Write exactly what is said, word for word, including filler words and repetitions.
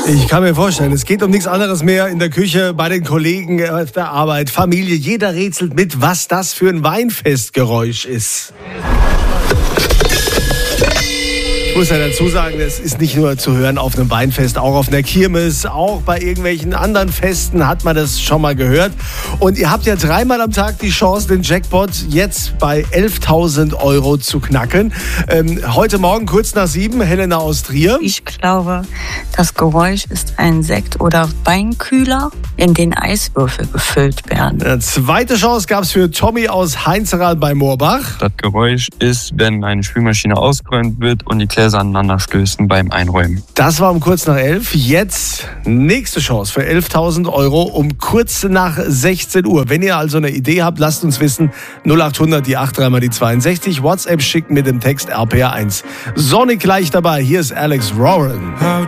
Ich kann mir vorstellen, es geht um nichts anderes mehr in der Küche, bei den Kollegen, auf der Arbeit, Familie. Jeder rätselt mit, was das für ein Weinfestgeräusch ist. Ich muss ja dazu sagen, es ist nicht nur zu hören auf einem Weinfest, auch auf einer Kirmes, auch bei irgendwelchen anderen Festen hat man das schon mal gehört. Und ihr habt ja dreimal am Tag die Chance, den Jackpot jetzt bei elftausend Euro zu knacken. Ähm, heute Morgen kurz nach sieben, Helena aus Trier. Ich glaube, das Geräusch ist ein Sekt- oder Weinkühler, in den Eiswürfel gefüllt werden. Eine zweite Chance gab es für Tommy aus Heinzerl bei Moorbach. Das Geräusch ist, wenn eine Spülmaschine ausgeräumt wird und die Gläser aneinander stößen beim Einräumen. Das war um kurz nach elf. Jetzt nächste Chance für elftausend Euro um kurz nach sechzehn Uhr. Wenn ihr also eine Idee habt, lasst uns wissen. null acht hundert, die acht drei mal die zweiundsechzig. WhatsApp schicken mit dem Text R P R eins. Sonic gleich dabei. Hier ist Alex Roran.